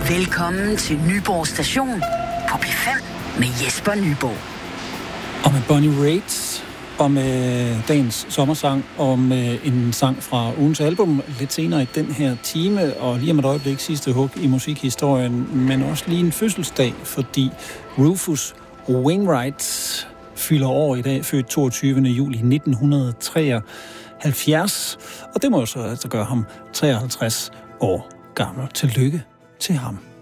Velkommen til Nyborg Station på P5 med Jesper Nyborg. Og med Bonnie Raitt, og med dagens sommersang, og med en sang fra ugens album lidt senere i den her time, og lige om et øjeblik sidste hug i musikhistorien, men også lige en fødselsdag, fordi Rufus Wainwright fylder år i dag, født 22. juli 1973, og det må jo så altså gøre ham 53 år gammel. Tillykke til ham.